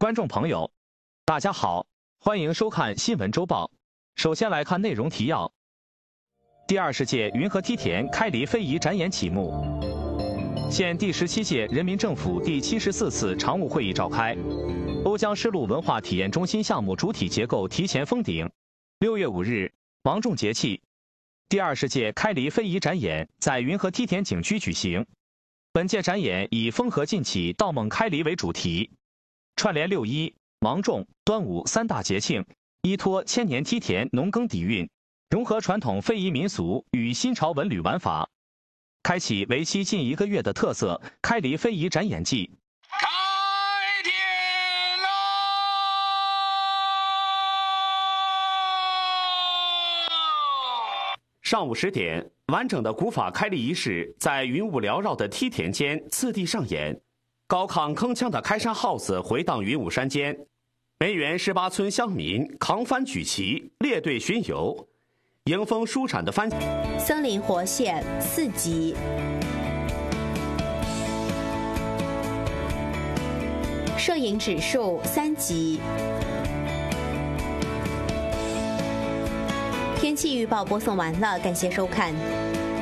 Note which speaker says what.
Speaker 1: 观众朋友，大家好，欢迎收看新闻周报。首先来看内容提要。第20届云和梯田开黎非遗展演启幕。现第17届人民政府第74次常务会议召开，瓯江丝路文化体验中心项目主体结构提前封顶。6月5日，芒种节气，第20届开黎非遗展演在云和梯田景区举行。本届展演以风和劲起，道梦开黎为主题，串联6一、芒种、端午3大节庆，依托千年梯田农耕底蕴，融合传统非遗民俗与新潮文旅玩法，开启为期近1个月的特色开黎非遗展演季。
Speaker 2: 开天啦！
Speaker 3: 上午10点，完整的古法开黎仪式在云雾缭绕的梯田间次第上演。高亢铿锵的开山号子回荡云雾山间，梅园18村乡民扛帆举旗，列队巡游，迎风舒展的帆。
Speaker 4: 森林活现4级，摄影指数3级。天气预报播送完了，感谢收看。